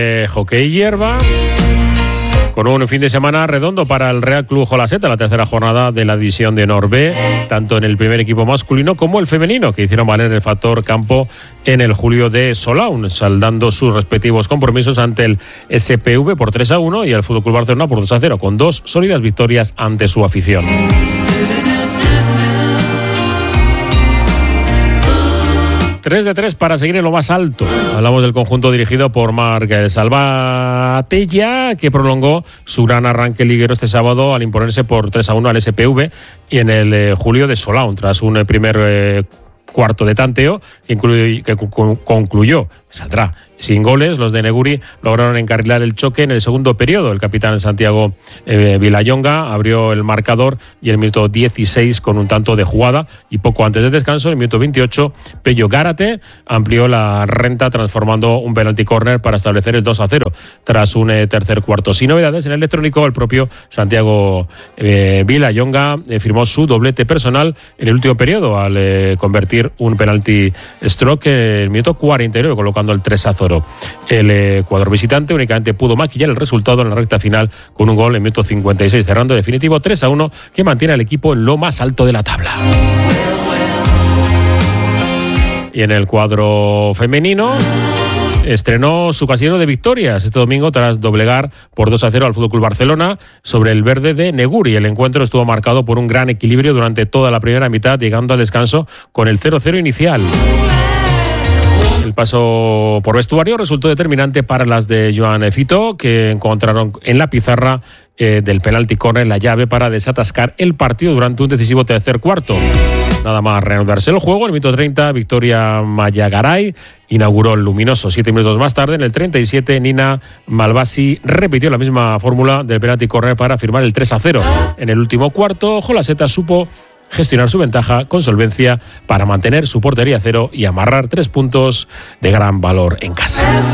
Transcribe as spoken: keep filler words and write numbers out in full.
Eh, hockey hierba, con un fin de semana redondo para el Real Club Jolaseta, la tercera jornada de la División de Honor B, tanto en el primer equipo masculino como el femenino, que hicieron valer el factor campo en el Julio de Solaun, saldando sus respectivos compromisos ante el S P V por tres a uno y el F C Barcelona por dos a cero, con dos sólidas victorias ante su afición. tres de tres para seguir en lo más alto. Hablamos del conjunto dirigido por Marc Salvatella, que prolongó su gran arranque liguero este sábado al imponerse por tres a uno al S P V y en el eh, Julio de Solaun, tras un eh, primer eh, cuarto de tanteo que, incluye, que concluyó, saldrá sin goles. Los de Neguri lograron encarrilar el choque en el segundo periodo. El capitán Santiago eh, Villayonga abrió el marcador y el minuto dieciséis con un tanto de jugada, y poco antes del descanso, en el minuto veintiocho, Pello Gárate amplió la renta transformando un penalti córner para establecer el dos a cero tras un eh, tercer cuarto. Sin novedades en el electrónico, el propio Santiago eh, Villayonga eh, firmó su doblete personal en el último periodo al eh, convertir un penalti stroke en el minuto cuarenta y nueve, colocando el tres a cero. El eh, cuadro visitante únicamente pudo maquillar el resultado en la recta final con un gol en el minuto cincuenta y seis, cerrando definitivo tres a uno, que mantiene al equipo en lo más alto de la tabla. Y en el cuadro femenino, estrenó su casillero de victorias este domingo tras doblegar por dos a cero al F C Barcelona sobre el verde de Neguri. El encuentro estuvo marcado por un gran equilibrio durante toda la primera mitad, llegando al descanso con el cero cero inicial. El paso por vestuario resultó determinante para las de Joan Fito, que encontraron en la pizarra eh, del penalti córner la llave para desatascar el partido durante un decisivo tercer cuarto. Nada más reanudarse el juego, en el minuto treinta, Victoria Mayagaray inauguró el luminoso. Siete minutos más tarde, en el treinta y siete, Nina Malbasi repitió la misma fórmula del penalti córner para firmar el tres a cero. En el último cuarto, Jolaseta supo gestionar su ventaja con solvencia para mantener su portería a cero y amarrar tres puntos de gran valor en casa.